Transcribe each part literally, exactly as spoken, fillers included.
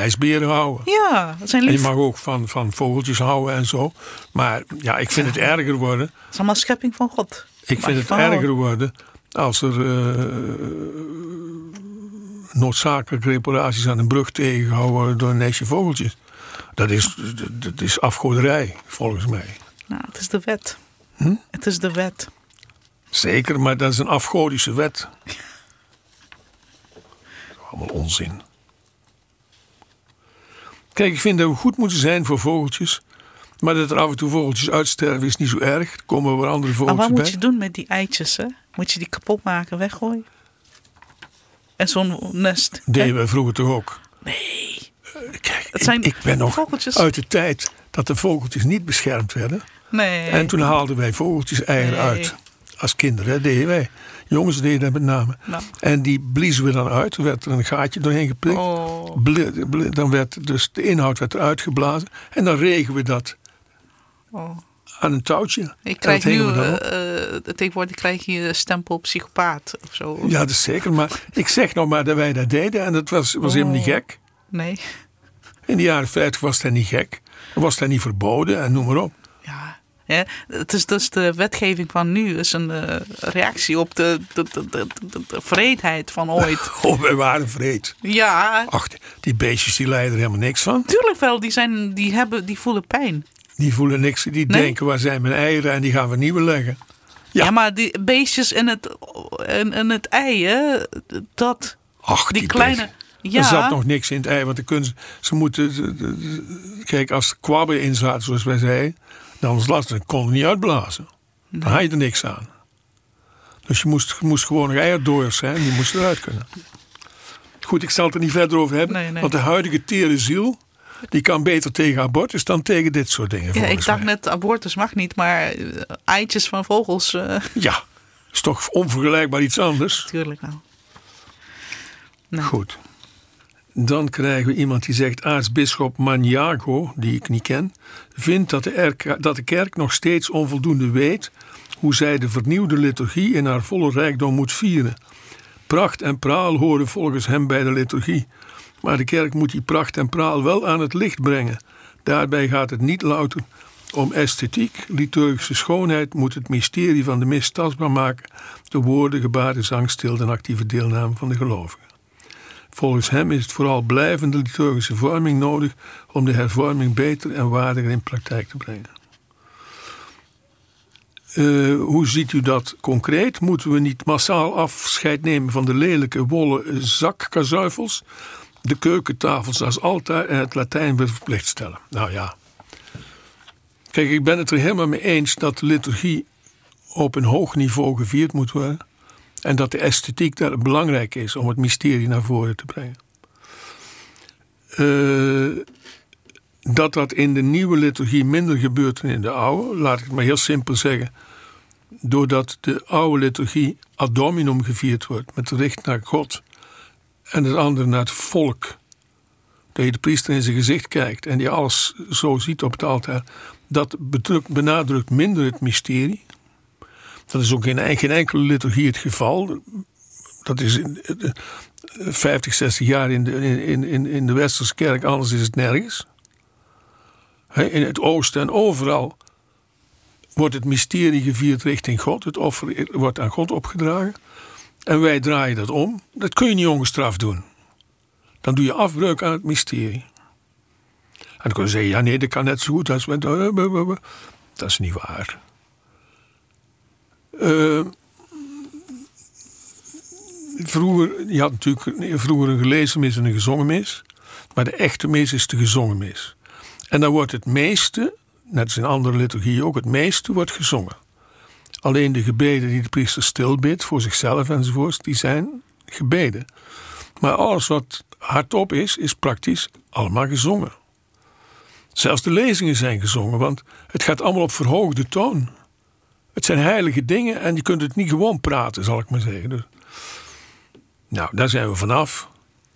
ijsberen houden. Ja, dat zijn lief. En je mag ook van, van vogeltjes houden en zo. Maar ja, ik vind ja. het erger worden. Het is allemaal schepping van God. Ik vind het erger houden. worden als er uh, noodzakelijke reparaties aan een brug tegengehouden worden door een nestje vogeltjes. Dat is, dat is afgoderij, volgens mij. Nou, het is de wet. Hm? Het is de wet. Zeker, maar dat is een afgodische wet. Allemaal onzin. Kijk, ik vind dat we goed moeten zijn voor vogeltjes. Maar dat er af en toe vogeltjes uitsterven is niet zo erg. Er komen weer andere vogeltjes bij. Maar wat moet je doen met die eitjes, hè? Moet je die kapot maken, weggooien? En zo'n nest. Deden we vroeger toch ook? Nee. Uh, kijk, het zijn ik, ik ben nog vogeltjes. Uit de tijd dat de vogeltjes niet beschermd werden. Nee. En toen haalden wij vogeltjes eieren nee. uit. Als kinderen, hè, deden wij. Jongens deden dat met name. Nou. En die bliezen we dan uit. Er werd er een gaatje doorheen geprikt. Oh. Bl- bl- dan werd dus de inhoud werd eruit geblazen. En dan regen we dat oh. aan een touwtje. Ik krijg nu, uh, tegenwoordig krijg je stempel psychopaat of zo. Ja, dat is zeker. Maar ik zeg nog maar dat wij dat deden. En dat was, was oh. helemaal niet gek. Nee. In de jaren vijftig was dat niet gek. Was dat niet verboden en noem maar op. Ja. Ja, het is dus de wetgeving van nu is een uh, reactie op de, de, de, de, de, de vreedheid van ooit. Oh, wij waren vreed. Ja. Ach, die beestjes die lijden er helemaal niks van. Tuurlijk wel, die, zijn, die, hebben, die voelen pijn. Die voelen niks, die nee? denken waar zijn mijn eieren en die gaan we nieuwe leggen. Ja, ja maar die beestjes en het, en, en het ei, hè, dat... Ach, die, die kleine... Ja. Er zat nog niks in het ei, want dan kunnen ze, ze moeten... Kijk, als er kwabben in zaten, zoals wij zeiden... Dan was het lastig, dan kon het niet uitblazen. Dan nee. had je er niks aan. Dus je moest, je moest gewoon nog eierdooiers zijn, die moesten eruit kunnen. Goed, ik zal het er niet verder over hebben. Nee, nee. Want de huidige tere ziel, die kan beter tegen abortus dan tegen dit soort dingen. Ja, ik dacht mij. net, abortus mag niet, maar eitjes van vogels... Uh... Ja, is toch onvergelijkbaar iets anders? Tuurlijk wel. Nee. Goed. Dan krijgen we iemand die zegt... aartsbisschop Maniago, die ik niet ken... vindt dat de, erk, dat de kerk nog steeds onvoldoende weet... hoe zij de vernieuwde liturgie in haar volle rijkdom moet vieren. Pracht en praal horen volgens hem bij de liturgie. Maar de kerk moet die pracht en praal wel aan het licht brengen. Daarbij gaat het niet louter om esthetiek. Liturgische schoonheid moet het mysterie van de mis tastbaar maken... door woorden, gebaren, zang, stilte en actieve deelname van de gelovigen. Volgens hem is het vooral blijvende liturgische vorming nodig om de hervorming beter en waardiger in praktijk te brengen. Uh, hoe ziet u dat concreet? Moeten we niet massaal afscheid nemen van de lelijke wollen zakkazuifels, de keukentafels als altaar en het Latijn weer verplicht stellen? Nou ja. Kijk, ik ben het er helemaal mee eens dat de liturgie op een hoog niveau gevierd moet worden. En dat de esthetiek daar belangrijk is om het mysterie naar voren te brengen. Uh, dat dat in de nieuwe liturgie minder gebeurt dan in de oude, laat ik het maar heel simpel zeggen. Doordat de oude liturgie ad dominum gevierd wordt, met de richt naar God. En het andere naar het volk. Dat je de priester in zijn gezicht kijkt en die alles zo ziet op het altaar. Dat benadrukt minder het mysterie. Dat is ook in geen enkele liturgie het geval. Dat is in vijftig, zestig jaar in de, in, in, in de Westerse kerk, anders is het nergens. In het oosten en overal wordt het mysterie gevierd richting God. Het offer wordt aan God opgedragen. En wij draaien dat om. Dat kun je niet ongestraft doen. Dan doe je afbreuk aan het mysterie. En dan kun je zeggen, ja nee, dat kan net zo goed als... Dat is niet waar. Uh, vroeger, je had natuurlijk vroeger een gelezen mis en een gezongen mis. Maar de echte mis is de gezongen mis. En dan wordt het meeste, net als in andere liturgieën ook, het meeste wordt gezongen. Alleen de gebeden die de priester stilbidt voor zichzelf enzovoorts, die zijn gebeden. Maar alles wat hardop is, is praktisch allemaal gezongen. Zelfs de lezingen zijn gezongen, want het gaat allemaal op verhoogde toon. Het zijn heilige dingen en je kunt het niet gewoon praten, zal ik maar zeggen. Dus, nou, daar zijn we vanaf.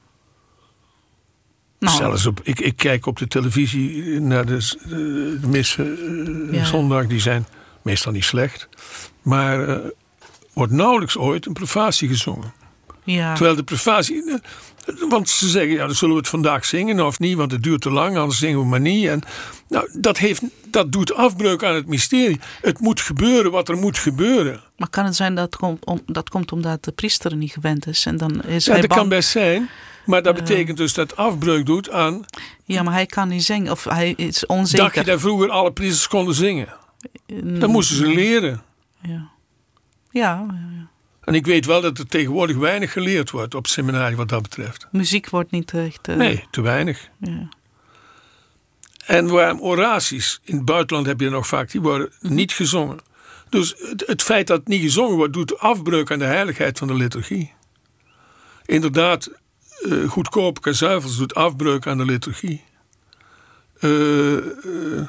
Nou. Zelfs op, ik, ik kijk op de televisie naar de, de, de missen uh, ja. zondag. Die zijn meestal niet slecht. Maar er uh, wordt nauwelijks ooit een profacie gezongen. Ja. Terwijl de privatie... Want ze zeggen, ja, dan zullen we het vandaag zingen of niet, want het duurt te lang, anders zingen we maar niet. En, nou, dat, heeft, dat doet afbreuk aan het mysterie. Het moet gebeuren wat er moet gebeuren. Maar kan het zijn dat komt, om, dat komt omdat de priester er niet gewend is? En dan is ja, hij dat bang. kan best zijn, maar dat Uh, betekent dus dat afbreuk doet aan... Ja, maar hij kan niet zingen, of hij is onzeker. Dat je daar vroeger alle priesters konden zingen. Dat moesten ze leren. Ja, ja, ja. ja. En ik weet wel dat er tegenwoordig weinig geleerd wordt op het seminarie wat dat betreft. Muziek wordt niet echt... Uh, nee, te weinig. Ja. En waarom oraties, in het buitenland heb je er nog vaak, die worden niet gezongen. Dus het, het feit dat het niet gezongen wordt, doet afbreuk aan de heiligheid van de liturgie. Inderdaad, uh, goedkope kazuivels doet afbreuk aan de liturgie. Uh, uh,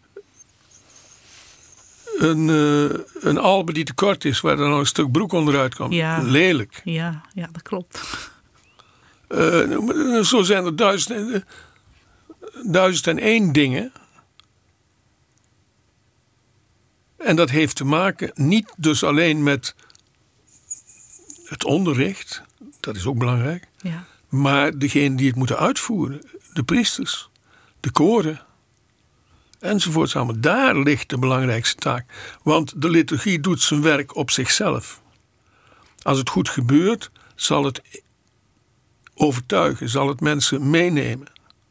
Een, uh, een albe die te kort is, waar er nog een stuk broek onderuit komt. Ja. Lelijk. Ja, ja, dat klopt. Uh, zo zijn er duizend, uh, duizend en één dingen. En dat heeft te maken niet dus alleen met het onderricht, dat is ook belangrijk, Ja. maar degene die het moeten uitvoeren, de priesters, de koren. Enzovoorts allemaal. Daar ligt de belangrijkste taak. Want de liturgie doet zijn werk op zichzelf. Als het goed gebeurt, zal het overtuigen, zal het mensen meenemen.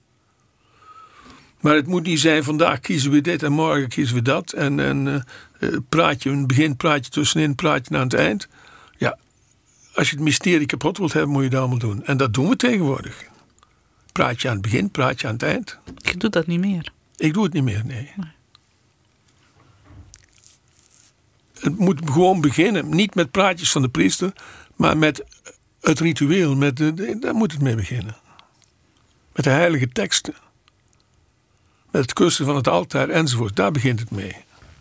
Maar het moet niet zijn, vandaag kiezen we dit en morgen kiezen we dat. En, en uh, praatje, een begin, praatje tussenin, praatje aan het eind. Ja, als je het mysterie kapot wilt hebben, moet je dat allemaal doen. En dat doen we tegenwoordig. Praatje aan het begin, praatje aan het eind. Je doet dat niet meer. Ik doe het niet meer, nee. nee. Het moet gewoon beginnen. Niet met praatjes van de priester, maar met het ritueel. Met de, de, daar moet het mee beginnen. Met de heilige teksten. Met het kussen van het altaar enzovoort. Daar begint het mee.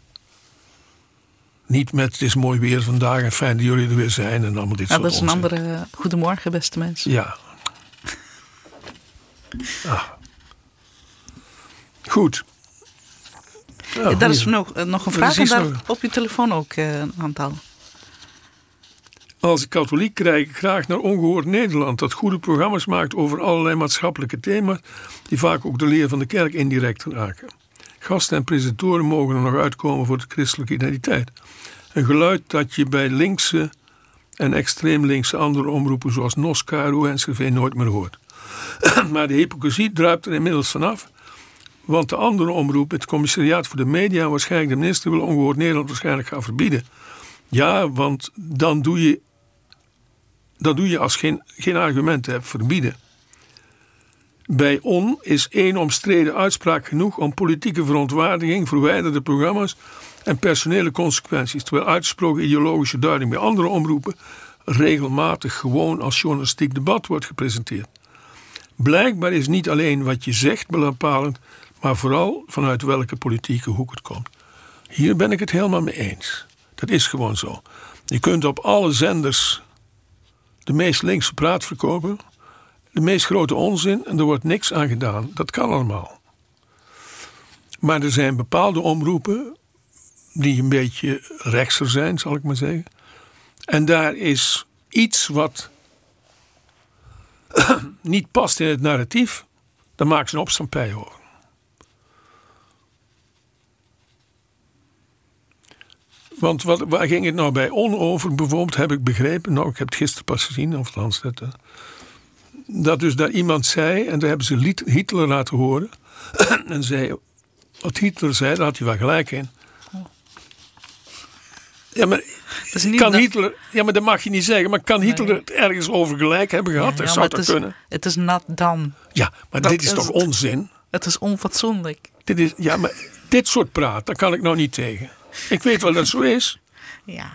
Niet met het is mooi weer vandaag en fijn dat jullie er weer zijn. En allemaal dit ja, soort dat is een onzin. andere... Uh, goedemorgen, beste mensen. Ja. Ah. Goed. Ja, ja, daar is nog, uh, nog een vraag en daar nog... op je telefoon ook uh, een aantal. Als katholiek krijg ik graag naar Ongehoord Nederland, dat goede programma's maakt over allerlei maatschappelijke thema's die vaak ook de leer van de kerk indirect raken. Gasten en presentatoren mogen er nog uitkomen voor de christelijke identiteit. Een geluid dat je bij linkse en extreem linkse andere omroepen zoals N O S, K R O en S C V nooit meer hoort. Maar de hypocrisie druipt er inmiddels vanaf. Want de andere omroep, het commissariaat voor de media, waarschijnlijk de minister wil Ongehoord Nederland waarschijnlijk gaan verbieden. Ja, want dan doe je, dan doe je als geen, geen argument hebt verbieden. Bij O N is één omstreden uitspraak genoeg om politieke verontwaardiging, verwijderde programma's en personele consequenties. Terwijl uitgesproken ideologische duiding bij andere omroepen regelmatig gewoon als journalistiek debat wordt gepresenteerd. Blijkbaar is niet alleen wat je zegt bepalend, maar vooral vanuit welke politieke hoek het komt. Hier ben ik het helemaal mee eens. Dat is gewoon zo. Je kunt op alle zenders de meest linkse praat verkopen, de meest grote onzin en er wordt niks aan gedaan. Dat kan allemaal. Maar er zijn bepaalde omroepen die een beetje rechtser zijn, zal ik maar zeggen. En daar is iets wat niet past in het narratief, dan maken ze een opstampij over. Want wat, waar ging het nou bij O N over bijvoorbeeld, heb ik begrepen, nou ik heb het gisteren pas gezien, of althans dat, dat dus daar iemand zei, en daar hebben ze Hitler laten horen, en zei, wat Hitler zei, daar had hij wel gelijk in. Ja, maar kan dat... Hitler, ja, maar dat mag je niet zeggen, maar kan Hitler nee. het ergens over gelijk hebben gehad? Ja, dat ja, zou dat kunnen. Het is nat dan. Ja, maar dat dit is, is toch het, onzin? Het is onfatsoenlijk. Dit is, ja, maar dit soort praat, daar kan ik nou niet tegen. Ik weet wel dat het zo is. Ja.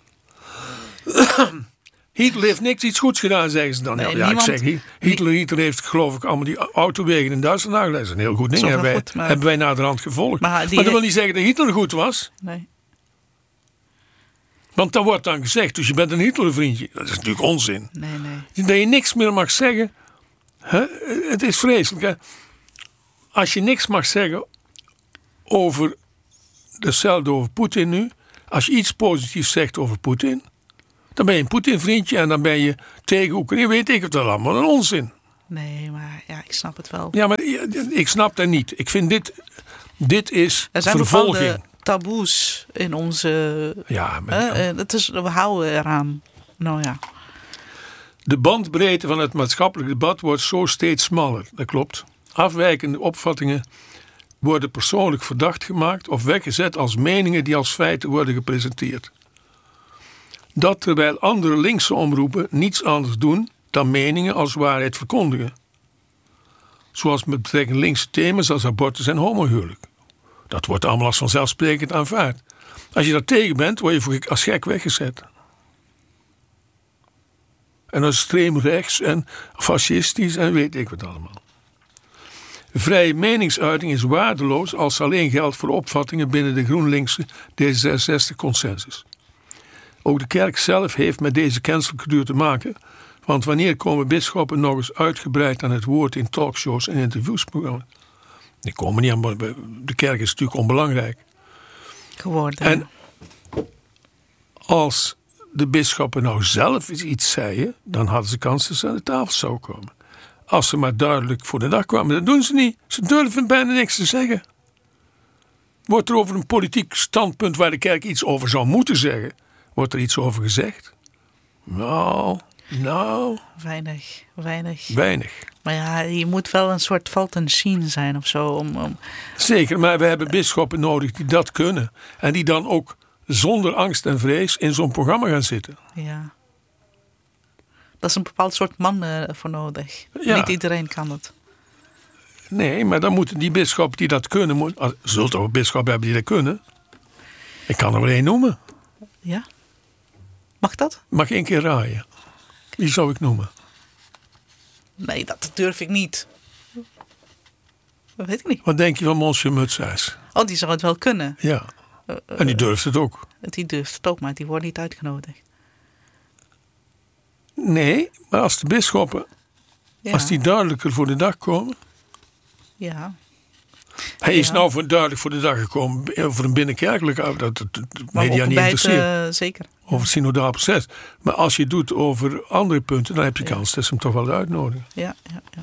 Hitler heeft niks iets goeds gedaan, zeggen ze dan. Nee, ja, niemand, ik zeg, Hitler, Hitler heeft geloof ik allemaal die autowegen in Duitsland aangelegd. Dat is een heel goed ding. Hebben wij, goed, maar... hebben wij naderhand gevolgd. Maar, maar dat wil niet zeggen dat Hitler goed was. Nee. Want dan wordt dan gezegd, dus je bent een Hitlervriendje. Dat is natuurlijk onzin. Nee, nee. Dat je niks meer mag zeggen. Hè? Het is vreselijk. Hè? Als je niks mag zeggen over hetzelfde over Poetin nu. Als je iets positiefs zegt over Poetin, dan ben je een Poetin-vriendje en dan ben je tegen Oekraïne, weet ik het wel allemaal, een onzin. Nee, maar ja, ik snap het wel. Ja, maar ik snap dat niet. Ik vind dit, dit is er zijn vervolging. bepaalde taboes in onze... Ja, maar, uh, het is, we houden eraan. Nou ja. De bandbreedte van het maatschappelijk debat wordt zo steeds smaller. Dat klopt. Afwijkende opvattingen worden persoonlijk verdacht gemaakt of weggezet als meningen die als feiten worden gepresenteerd. Dat terwijl andere linkse omroepen niets anders doen dan meningen als waarheid verkondigen. Zoals met betrekking linkse thema's als abortus en homohuwelijk. Dat wordt allemaal als vanzelfsprekend aanvaard. Als je daar tegen bent, word je als gek weggezet. En als extreem rechts en fascistisch en weet ik wat allemaal. Vrije meningsuiting is waardeloos als ze alleen geldt voor opvattingen binnen de GroenLinkse D zesenzestig consensus. Ook de kerk zelf heeft met deze cancelcultuur te maken, want wanneer komen bisschoppen nog eens uitgebreid aan het woord in talkshows en interviewsprogramma's? Die komen niet aan, de kerk is natuurlijk onbelangrijk. Geworden. En als de bisschoppen nou zelf iets zeiden, dan hadden ze kans dat ze aan de tafel zouden komen. Als ze maar duidelijk voor de dag kwamen. Dat doen ze niet. Ze durven bijna niks te zeggen. Wordt er over een politiek standpunt waar de kerk iets over zou moeten zeggen, wordt er iets over gezegd? Nou, nou. Weinig, weinig. Weinig. Maar ja, je moet wel een soort valt zien zijn of zo. Om, om... Zeker, maar we hebben bisschoppen nodig die dat kunnen. En die dan ook zonder angst en vrees in zo'n programma gaan zitten. Ja. Dat is een bepaald soort man uh, voor nodig. Ja. Niet iedereen kan het. Nee, maar dan moeten die bisschoppen die dat kunnen... Moet, er zult toch een bisschop hebben die dat kunnen? Ik kan er wel één noemen. Ja? Mag dat? Mag één keer raaien. Wie zou ik noemen? Nee, dat durf ik niet. Dat weet ik niet. Wat denk je van Monsieur Mutshuis? Oh, die zou het wel kunnen. Ja. Uh, uh, en die durft het ook. Die durft het ook, maar die wordt niet uitgenodigd. Nee, maar als de bisschoppen, ja. als die duidelijker voor de dag komen. Ja. Hij ja. is nou voor duidelijk voor de dag gekomen voor een binnenkerkelijke, dat de media niet interesseert. Uh, zeker. Over het synodaal proces. Maar als je het doet over andere punten, dan heb je ja. kans dat ze hem toch wel uitnodigen. Ja, ja, ja.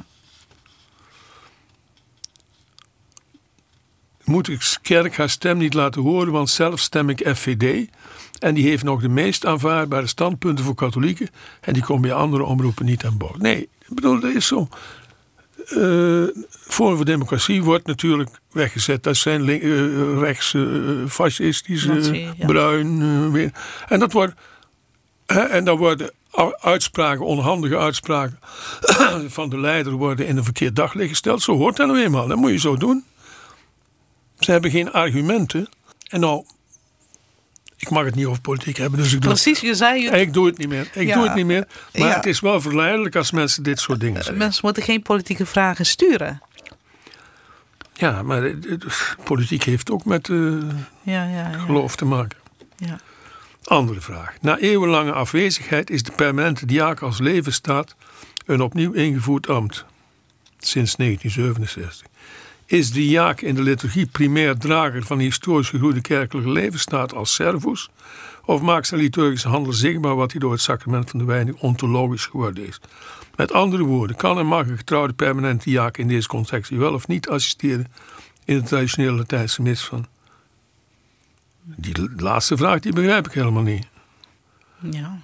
Moet ik kerk haar stem niet laten horen, want zelf stem ik F V D. En die heeft nog de meest aanvaardbare standpunten voor katholieken. En die komen bij andere omroepen niet aan bod. Nee, ik bedoel, dat is zo. Uh, Forum voor Democratie wordt natuurlijk weggezet. Dat zijn link, uh, rechts, uh, fascistische, Nazi, ja. bruin. Uh, weer. En dat wordt... Uh, en dan worden uitspraken, onhandige uitspraken van de leider worden in een verkeerd daglicht gesteld. Zo hoort dat nou eenmaal. Dat moet je zo doen. Ze hebben geen argumenten. En nou, ik mag het niet over politiek hebben, dus ik doe Precies, je zei het. Ik doe het niet meer. Ik ja. doe het niet meer. Maar ja. het is wel verleidelijk als mensen dit soort dingen zeggen. Mensen moeten geen politieke vragen sturen. Ja, maar de, de, de, politiek heeft ook met uh, ja, ja, ja. geloof te maken. Ja. Andere vraag. Na eeuwenlange afwezigheid is de permanente diaken als levensstaat een opnieuw ingevoerd ambt. Sinds negentien zevenenzestig. Is de diaak in de liturgie primair drager van de historisch gegroeide kerkelijke levensstaat als servus? Of maakt zijn liturgische handel zichtbaar wat hij door het sacrament van de wijding ontologisch geworden is? Met andere woorden, kan en mag een getrouwde permanente diaak in deze context wel of niet assisteren in de traditionele Latijnse mis van? Die laatste vraag die begrijp ik helemaal niet. Ja.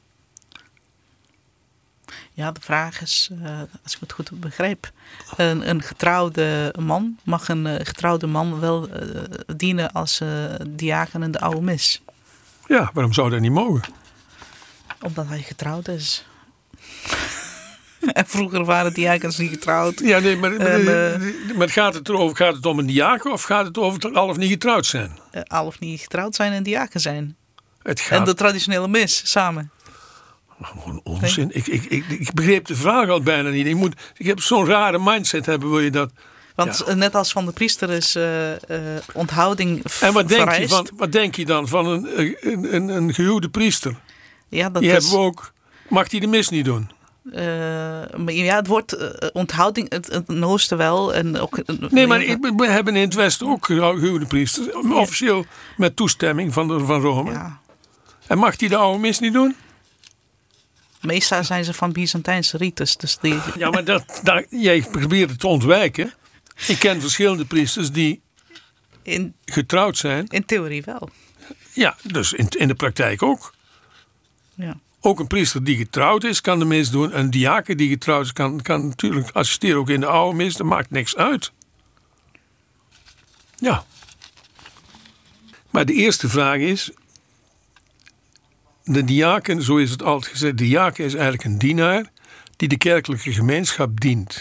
Ja, de vraag is, uh, als ik het goed begrijp, een, een getrouwde man, mag een uh, getrouwde man wel uh, dienen als uh, diaken in de oude mis? Ja, waarom zou dat niet mogen? Omdat hij getrouwd is. En vroeger waren diakens niet getrouwd. Ja, nee, maar, en, uh, maar gaat, het erover, gaat het om een diaken of gaat het over al of niet getrouwd zijn? Uh, al of niet getrouwd zijn en diaken zijn. Het gaat... En de traditionele mis samen. Gewoon onzin. Nee. Ik, ik, ik, ik begreep de vraag al bijna niet. Ik, moet, ik heb zo'n rare mindset hebben, wil je dat... Want ja. net als van de priester is uh, uh, onthouding v- En wat denk, vereist. je van, wat denk je dan van een, een, een, een gehuwde priester? Ja, dat Die is... hebben we ook. Mag die de mis niet doen? Uh, maar ja, het wordt uh, onthouding, het, het noosten wel. En ook, uh, nee, maar ik, we hebben in het Westen ook gehuwde priesters. Ja. Officieel met toestemming van, de, van Rome. Ja. En mag die de oude mis niet doen? Meestal zijn ze van Byzantijnse rites. Dus die... Ja, maar dat, dat, jij probeert het te ontwijken. Ik ken verschillende priesters die in, getrouwd zijn. In theorie wel. Ja, dus in, in de praktijk ook. Ja. Ook een priester die getrouwd is, kan de mis doen. Een diaken die getrouwd is, kan, kan natuurlijk assisteren ook in de oude mis. Dat maakt niks uit. Ja. Maar de eerste vraag is... De diaken, zo is het altijd gezegd... De diaken is eigenlijk een dienaar... die de kerkelijke gemeenschap dient.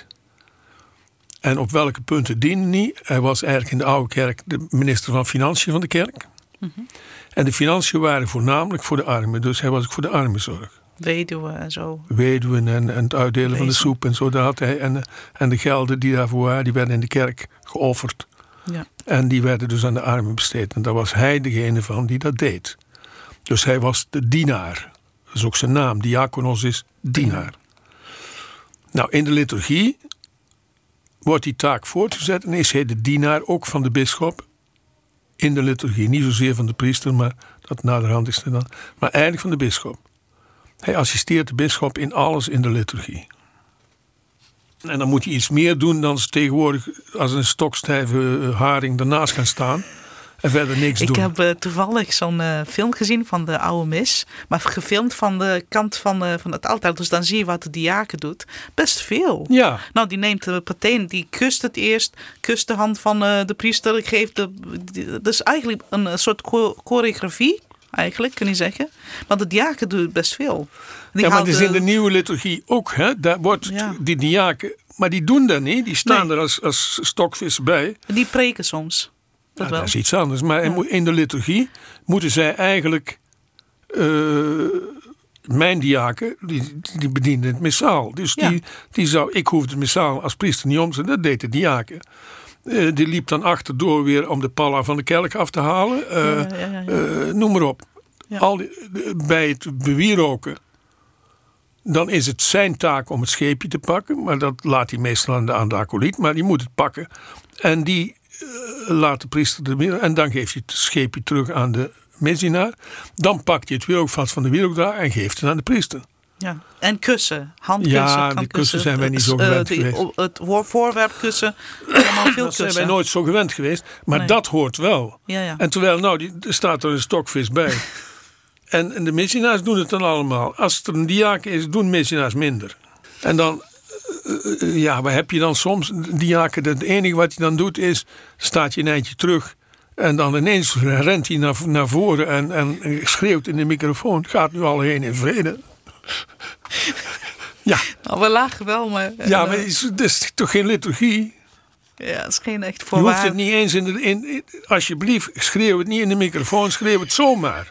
En op welke punten diende hij? Hij was eigenlijk in de oude kerk... de minister van Financiën van de kerk... Mm-hmm. En de financiën waren voornamelijk voor de armen. Dus hij was ook voor de armenzorg. Weduwen en zo. Weduwen en, en het uitdelen Wezen. van de soep en zo. Dat had hij. En, en de gelden die daarvoor waren, die werden in de kerk geofferd. Ja. En die werden dus aan de armen besteed. En daar was hij degene van die dat deed. Dus hij was de dienaar. Dat is ook zijn naam. Diakonos is dienaar. Nou, in de liturgie wordt die taak voortgezet. En is hij de dienaar ook van de bisschop. In de liturgie. Niet zozeer van de priester, maar dat naderhand is er dan. Maar eigenlijk van de bisschop. Hij assisteert de bisschop in alles in de liturgie. En dan moet hij iets meer doen dan ze tegenwoordig als een stokstijve haring ernaast gaan staan. En verder niks ik doen. Ik heb uh, toevallig zo'n uh, film gezien van de oude mis. Maar gefilmd van de kant van, uh, van het altaar. Dus dan zie je wat de diaken doet. Best veel. Ja. Nou, die neemt de pateen, die kust het eerst. Kust de hand van uh, de priester. Geeft de, die, dus eigenlijk een, een soort choreografie. Eigenlijk, kun je zeggen. Maar de diaken doen best veel. Die ja, maar het is de... in de nieuwe liturgie ook. Hè? Daar wordt ja. die diaken... Maar die doen dat niet. Die staan nee. er als, als stokvis bij. Die preken soms. Dat, ja, wel. dat is iets anders. Maar ja. in de liturgie moeten zij eigenlijk... Uh, mijn diaken, die, die bedienden het missaal. Dus ja. die, die zou... Ik hoefde het missaal als priester niet om te zetten. Dat deed de diaken. Uh, die liep dan achterdoor weer om de palla van de kelk af te halen. Uh, ja, ja, ja, ja. Uh, noem maar op. Ja. Al die, bij het bewieroken... Dan is het zijn taak om het scheepje te pakken. Maar dat laat hij meestal aan de, aan de acoliet. Maar die moet het pakken. En die uh, laat de priester er weer. En dan geeft hij het scheepje terug aan de misdienaar. Dan pakt hij het wierookvat van de wierookdrager en geeft het aan de priester. Ja, en kussen, handkussen. Ja, die kussen zijn wij niet zo gewend uh, die, geweest. Het voorwerp kussen, allemaal veel dat kussen. zijn wij nooit zo gewend geweest. Maar nee. dat hoort wel. Ja, ja. En terwijl, nou, die, er staat er een stokvis bij. En, en de missionaars doen het dan allemaal. Als er een diaken is, doen missionaars minder. En dan, uh, uh, ja, waar heb je dan soms? Diaken, het enige wat hij dan doet is, staat je een eindje terug. En dan ineens rent hij naar, naar voren en, en schreeuwt in de microfoon. Gaat nu al heen in vrede. Ja. Nou, we lachen wel, maar... Uh, ja, maar het is toch geen liturgie? Ja, het is geen echt voorwaar. Je hoeft het niet eens in de... In, in, alsjeblieft, schreeuw het niet in de microfoon, schreeuw het zomaar.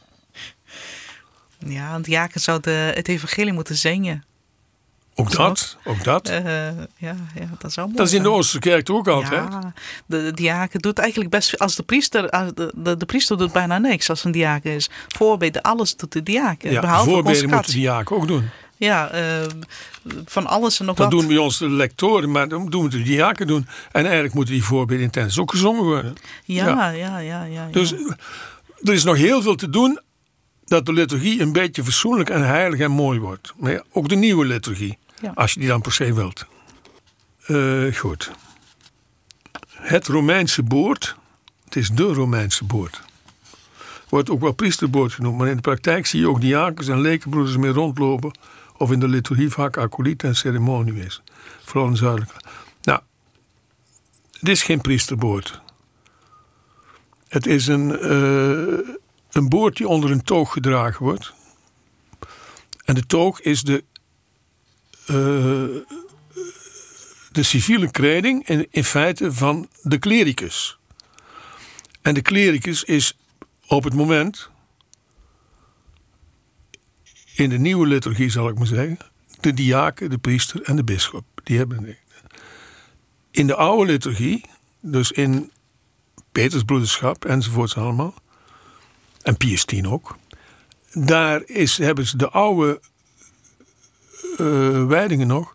Ja, een diaken zou de, het evangelie moeten zingen. Ook dat, ook dat. Uh, ja, ja, dat zou mooi Dat is in de Oosterse kerk ook altijd. Ja, de, de diaken doet eigenlijk best veel. Als de priester, de, de, de priester doet bijna niks als een diaken is. Voorbeden, alles doet de diaken. Ja, behalve voorbeden moet de diaken ook doen. Ja, uh, van alles en nog dat wat. doen bij ons de lectoren, maar dat doen we de diaken doen. En eigenlijk moeten die voorbeden in tijdens ook gezongen worden. Ja, ja, ja. ja, ja, ja. Dus er is nog heel veel te doen... dat de liturgie een beetje fatsoenlijk en heilig en mooi wordt. Maar ja, ook de nieuwe liturgie. Ja. Als je die dan per se wilt. Uh, goed. Het Romeinse boord. Het is de Romeinse boord. Wordt ook wel priesterboord genoemd. Maar in de praktijk zie je ook diakens en lekenbroeders mee rondlopen. Of in de liturgie vaak acoliet en ceremoniemeester. Vooral in zuidelijk. Nou. Het is geen priesterboord. Het is een... Uh, Een boord die onder een toog gedragen wordt. En de toog is de, uh, de civiele kleding in, in feite van de klericus. En de klericus is op het moment, in de nieuwe liturgie zal ik maar zeggen, de diaken, de priester en de bisschop. Die hebben in de oude liturgie, dus in Petersbroederschap enzovoorts allemaal, en Pius X ook. Daar is, hebben ze de oude uh, wijdingen nog.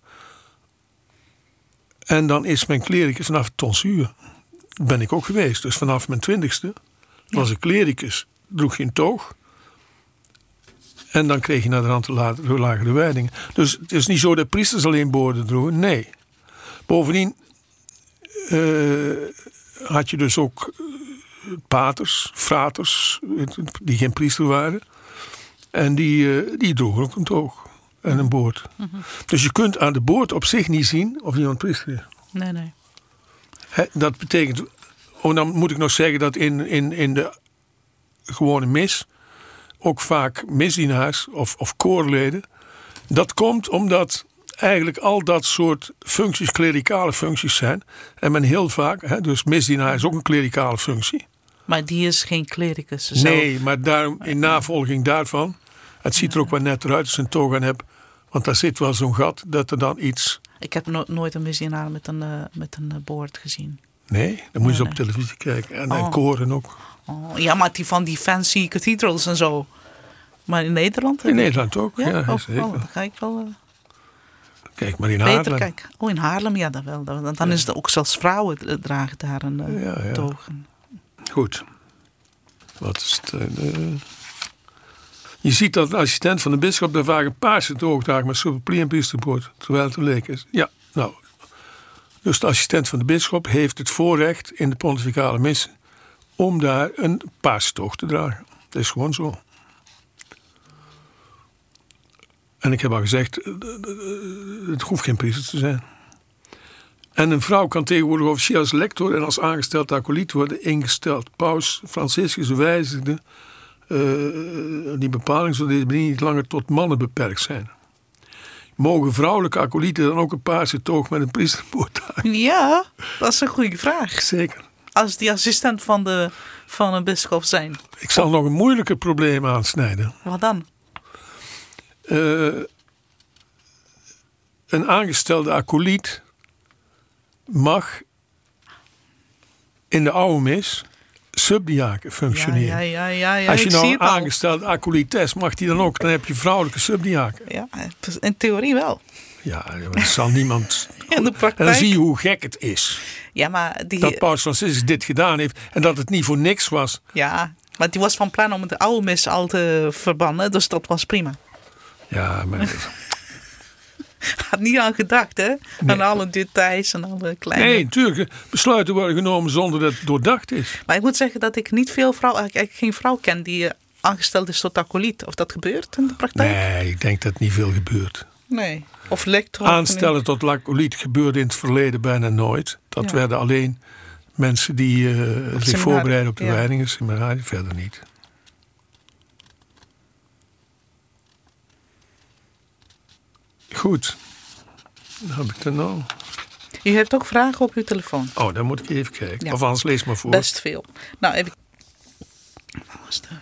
En dan is mijn klericus vanaf tonsuur. Ben ik ook geweest. Dus vanaf mijn twintigste was ik klericus. Droeg geen toog. En dan kreeg je naar de hand de lagere wijdingen. Dus het is niet zo dat priesters alleen boorden droegen. Nee. Bovendien uh, had je dus ook paters, fraters, die geen priester waren. En die, uh, die droegen ook een toog en een boord. Mm-hmm. Dus je kunt aan de boord op zich niet zien of iemand priester is. Nee, nee. He, dat betekent... Oh, dan moet ik nog zeggen dat in, in, in de gewone mis... ook vaak misdienaars of, of koorleden... dat komt omdat eigenlijk al dat soort functies klerikale functies zijn. En men heel vaak... He, dus misdienaar is ook een klerikale functie. Maar die is geen klericus zelf. Nee, maar daarom, in navolging daarvan... het ziet er ook wel netter uit als je een toga hebt... want daar zit wel zo'n gat dat er dan iets... Ik heb no- nooit een misdienaar met een, uh, met een uh, boord gezien. Nee, dan moet je nee, op nee. televisie kijken. En, oh. en koren ook. Oh, ja, maar die van die fancy cathedrals en zo. Maar in Nederland? In Nederland ook, ja, ja oh, zeker. Oh, dan ga ik wel... Uh, Kijk maar in beter Haarlem. Kijken. Oh, in Haarlem, ja, dat wel. Dan, dan ja. is het ook zelfs vrouwen dragen daar een uh, ja, ja. togen. Goed. Wat is het... Uh, je ziet dat de assistent van de bisschop daar vaak een paarse toog draagt met superplie en priesterboord. Terwijl het een leek is. Ja, nou... Dus de assistent van de bisschop heeft het voorrecht in de pontificale missen om daar een paarse toog te dragen. Dat is gewoon zo. En ik heb al gezegd, het hoeft geen priester te zijn. En een vrouw kan tegenwoordig officieel als lector en als aangesteld acoliet worden ingesteld. Paus Franciscus wijzigde uh, die bepaling zodat deze niet langer tot mannen beperkt zijn. Mogen vrouwelijke acolieten dan ook een paarse toog met een priesterboord dragen? Ja, dat is een goede vraag. Zeker. Als die assistent van, de, van een bisschop zijn. Ik zal nog een moeilijker probleem aansnijden. Wat dan? Uh, een aangestelde acoliet mag in de oude mis subdiaken functioneren. Ja, ja, ja, ja, Als je ik nou zie een aangestelde acolites, mag die dan ook, dan heb je vrouwelijke subdiaken. Ja, in theorie wel. Ja, dat zal niemand... In de praktijk... En dan zie je hoe gek het is. Ja, maar die... Dat Paus Franciscus dit gedaan heeft en dat het niet voor niks was. Ja, maar die was van plan om de oude mis al te verbannen, dus dat was prima. Ja, maar... Had niet aan gedacht, hè? Nee. Aan alle details en alle kleine... Nee, natuurlijk. Besluiten worden genomen zonder dat het doordacht is. Maar ik moet zeggen dat ik niet veel vrouw, eigenlijk geen vrouw ken die aangesteld is tot acoliet. Of dat gebeurt in de praktijk? Nee, ik denk dat niet veel gebeurt. Nee. Of lector. Aanstellen tot acoliet gebeurde in het verleden bijna nooit. Dat ja. werden alleen mensen die uh, zich voorbereiden op de ja. wijdingen, seminarie, verder niet. Goed. Dan heb ik er nou. U heeft ook vragen op uw telefoon. Oh, dan moet ik even kijken. Ja. Of anders lees maar voor. Best veel. Nou, even. Wat was de...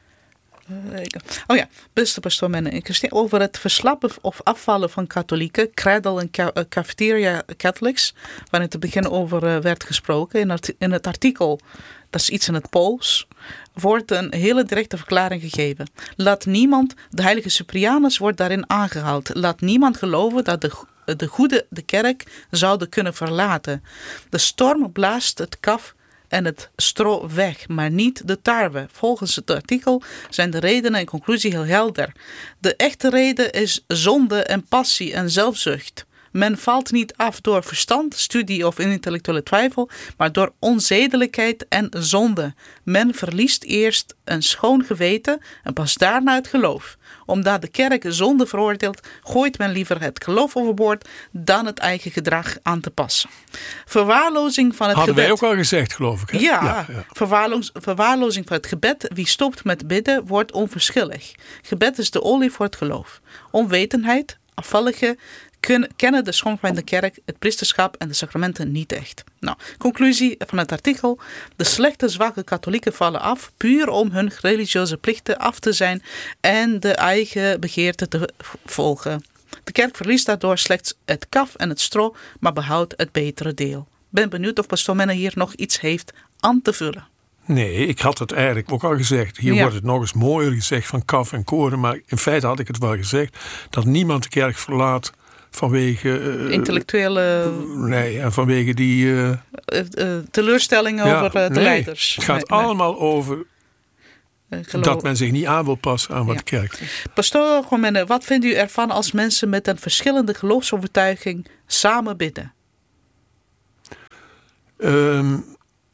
Oh ja, beste pastoor Menne, over het verslappen of afvallen van katholieken, cradle en ca- cafeteria Catholics, waar in het begin over uh, werd gesproken, in, art- in het artikel, dat is iets in het Pools, wordt een hele directe verklaring gegeven. Laat niemand, de heilige Cyprianus wordt daarin aangehaald, laat niemand geloven dat de, de goede de kerk zouden kunnen verlaten. De storm blaast het kaf en het stro weg, maar niet de tarwe. Volgens het artikel zijn de redenen en conclusie heel helder. De echte reden is zonde en passie en zelfzucht. Men valt niet af door verstand, studie of intellectuele twijfel, maar door onzedelijkheid en zonde. Men verliest eerst een schoon geweten en pas daarna het geloof. Omdat de kerk zonde veroordeelt, gooit men liever het geloof overboord dan het eigen gedrag aan te passen. Verwaarlozing van het Hadden gebed. wij ook al gezegd, geloof ik. Hè? Ja, ja, ja. Verwaarloos, verwaarlozing van het gebed. Wie stopt met bidden, wordt onverschillig. Gebed is de olie voor het geloof. Onwetendheid, afvallige, kennen de schoonheid van de kerk, het priesterschap en de sacramenten niet echt. Nou, conclusie van het artikel. De slechte, zwakke katholieken vallen af, puur om hun religieuze plichten af te zijn en de eigen begeerte te volgen. De kerk verliest daardoor slechts het kaf en het stro, maar behoudt het betere deel. Ben benieuwd of pastoor Menne hier nog iets heeft aan te vullen. Nee, ik had het eigenlijk ook al gezegd. Hier ja. wordt het nog eens mooier gezegd van kaf en koren, maar in feite had ik het wel gezegd dat niemand de kerk verlaat vanwege... Uh, intellectuele... Nee, en vanwege die... Uh, uh, uh, teleurstellingen ja, over uh, de nee, leiders. Het gaat nee, allemaal nee. over geloof... Dat men zich niet aan wil passen aan wat Ja. de kerk is. Pastoor Gomende, wat vindt u ervan als mensen met een verschillende geloofsovertuiging samen bidden? Um,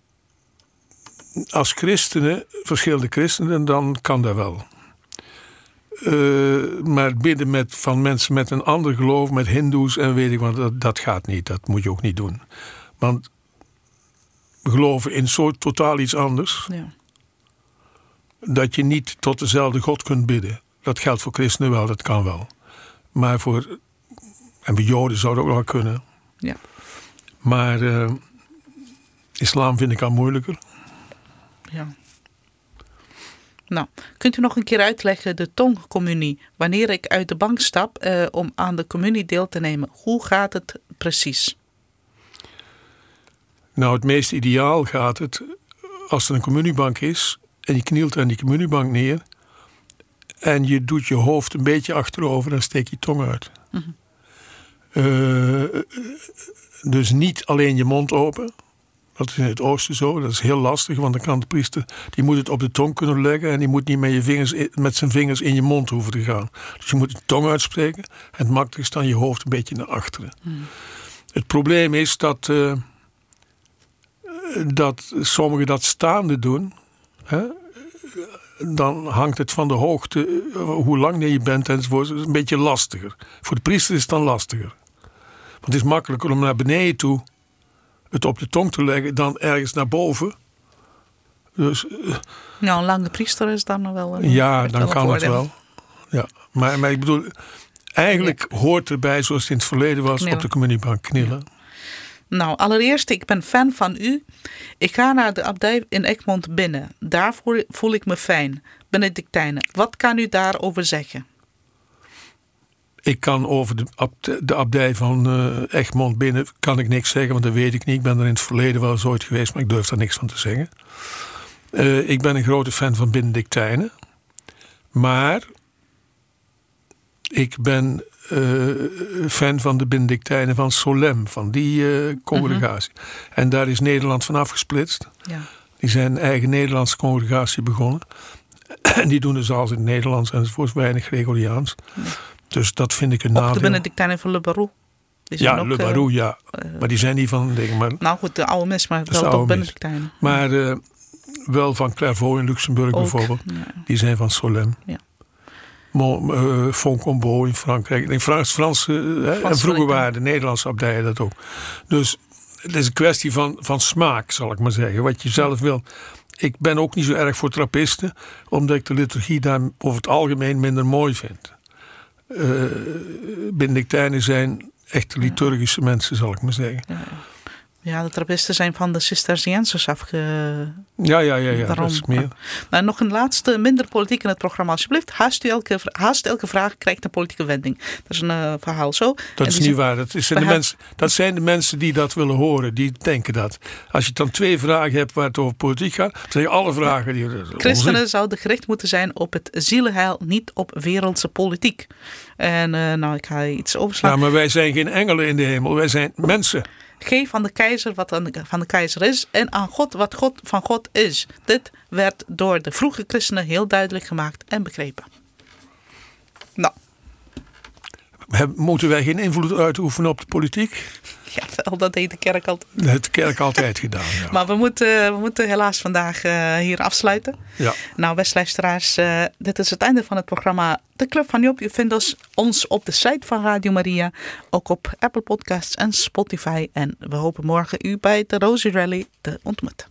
als christenen, verschillende christenen, dan kan dat wel. Uh, maar bidden met, van mensen met een ander geloof, met hindoes en weet ik wat, dat, dat gaat niet. Dat moet je ook niet doen. Want we geloven in zo totaal iets anders. Ja. Dat je niet tot dezelfde God kunt bidden. Dat geldt voor christenen wel, dat kan wel. Maar voor, en bij Joden zou dat ook wel kunnen. Ja. Maar uh, islam vind ik al moeilijker. Ja. Nou, kunt u nog een keer uitleggen de tongcommunie? Wanneer ik uit de bank stap uh, om aan de communie deel te nemen, hoe gaat het precies? Nou, het meest ideaal gaat het als er een communiebank is en je knielt aan die communiebank neer en je doet je hoofd een beetje achterover, dan steek je tong uit. Mm-hmm. Uh, dus niet alleen je mond open. Dat is in het oosten zo. Dat is heel lastig, want dan kan de priester, die moet het op de tong kunnen leggen en die moet niet met, je vingers, met zijn vingers in je mond hoeven te gaan. Dus je moet de tong uitspreken en het makkelijkste is dan je hoofd een beetje naar achteren. Mm. Het probleem is dat, uh, dat sommigen dat staande doen. Hè? Dan hangt het van de hoogte, hoe lang je bent enzovoort. Het is een beetje lastiger. Voor de priester is het dan lastiger. Want het is makkelijker om naar beneden toe het op de tong te leggen dan ergens naar boven. Dus, uh, nou, een lange priester is dan nog wel een ja, dan kan het wel. Ja, maar, maar ik bedoel, eigenlijk ja. hoort erbij, zoals het in het verleden was, knielen. Op de communiebank knielen. Ja. Nou, allereerst, ik ben fan van u. Ik ga naar de abdij in Egmond binnen. Daar voel ik me fijn. Benedictijnen, wat kan u daarover zeggen? Ik kan over de, abdij, de abdij van uh, Egmond binnen kan ik niks zeggen, want dat weet ik niet. Ik ben er in het verleden wel eens ooit geweest, maar ik durf daar niks van te zeggen. Uh, ik ben een grote fan van Benedictijnen. Maar ik ben uh, fan van de Benedictijnen van Solem, van die uh, congregatie. Mm-hmm. En daar is Nederland van afgesplitst. Ja. Die zijn een eigen Nederlandse congregatie begonnen. En die doen dus alles in het Nederlands enzovoort, weinig Gregoriaans. Ja. Dus dat vind ik een nadeel. Ook de Benedictijnen van Le Barou. Ja, ook, Le Barou, uh, ja. Uh, maar die zijn niet van dingen. Maar nou goed, de oude mis, maar wel toch Benedictijnen. Maar uh, wel van Clairvaux in Luxemburg ook, bijvoorbeeld. Ja. Die zijn van Solem. Ja. Mon, uh, Foncombeau in Frankrijk. In Frans, Frans, uh, Frans en vroeger waren de Nederlandse abdijen dat ook. Dus het is een kwestie van, van smaak, zal ik maar zeggen. Wat je zelf wil. Ik ben ook niet zo erg voor trappisten, omdat ik de liturgie daar over het algemeen minder mooi vind. Uh, Benedictijnen zijn echte liturgische ja. mensen, zal ik maar zeggen. Ja, ja, de trappisten zijn van de Cisterciënsers afge... Ja, ja, ja, ja dat is meer. Nou, nog een laatste, minder politiek in het programma, alsjeblieft. Haast, u elke, haast elke vraag krijgt een politieke wending. Dat is een uh, verhaal zo. Dat is niet zijn, waar. Dat, is de mensen, dat zijn de mensen die dat willen horen, die denken dat. Als je dan twee vragen hebt waar het over politiek gaat, dan zijn je alle vragen die... Christenen zouden gericht moeten zijn op het zielenheil, niet op wereldse politiek. En uh, nou, ik ga iets overslaan. Ja, maar wij zijn geen engelen in de hemel, wij zijn mensen. Geef aan de keizer wat aan de, van de keizer is en aan God wat God van God is. Dit werd door de vroege christenen heel duidelijk gemaakt en begrepen. Nou. Moeten wij geen invloed uitoefenen op de politiek? Ja, wel, dat deed de kerk altijd. Dat heeft de kerk altijd gedaan, ja. Maar we moeten, we moeten helaas vandaag uh, hier afsluiten. Ja. Nou, beste luisteraars, uh, dit is het einde van het programma De Club van Job. U vindt ons, ons op de site van Radio Maria, ook op Apple Podcasts en Spotify. En we hopen morgen u bij de Rosary Rally te ontmoeten.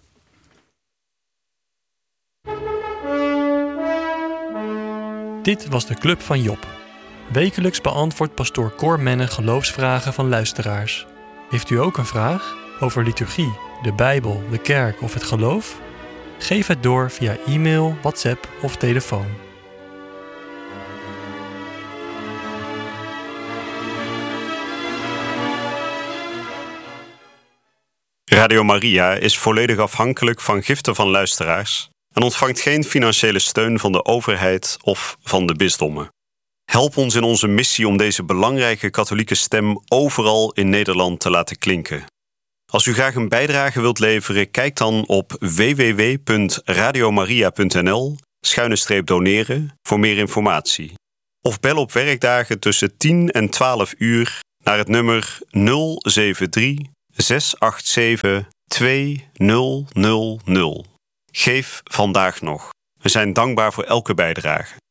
Dit was de Club van Job. Wekelijks beantwoordt pastoor Cor Menne geloofsvragen van luisteraars. Heeft u ook een vraag over liturgie, de Bijbel, de kerk of het geloof? Geef het door via e-mail, WhatsApp of telefoon. Radio Maria is volledig afhankelijk van giften van luisteraars en ontvangt geen financiële steun van de overheid of van de bisdommen. Help ons in onze missie om deze belangrijke katholieke stem overal in Nederland te laten klinken. Als u graag een bijdrage wilt leveren, kijk dan op w w w punt radiomaria punt n l schuine streep doneren voor meer informatie. Of bel op werkdagen tussen tien en twaalf uur naar het nummer nul zeven drie zes acht zeven twee nul nul nul. Geef vandaag nog. We zijn dankbaar voor elke bijdrage.